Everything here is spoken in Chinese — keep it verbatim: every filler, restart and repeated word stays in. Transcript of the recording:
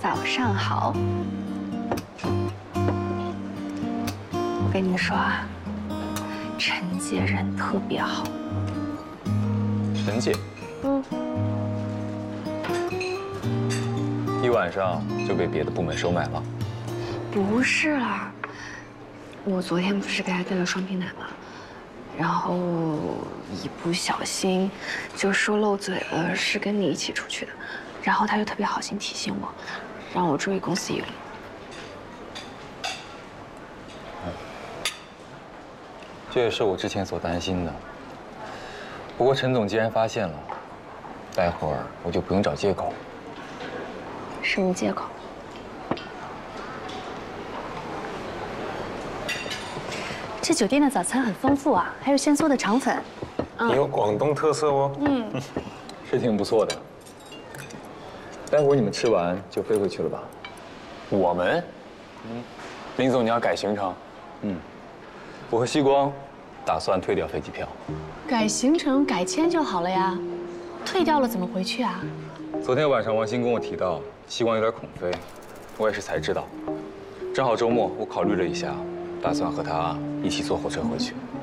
早上好。我跟你说啊，陈姐人特别好。 陈姐， 嗯， 一晚上就被别的部门收买了？ 不是啦，我昨天不是给她带了双皮奶吗？然后一不小心就说漏嘴了，是跟你一起出去的。然后她就特别好心提醒我，让我注意公司仪礼。 这也是我之前所担心的。不过陈总既然发现了，待会儿我就不用找借口。 什么借口？ 这酒店的早餐很丰富啊，还有鲜缩的肠粉。 你有广东特色哦。 嗯， 是挺不错的。待会儿你们吃完就飞回去了吧？ 我们，嗯，林总，你要改行程？ 嗯，我和希光打算退掉飞机票。 改行程改签就好了呀，退掉了怎么回去啊？ 昨天晚上王鑫跟我提到希光有点恐飞，我也是才知道。正好周末我考虑了一下，打算和他一起坐火车回去。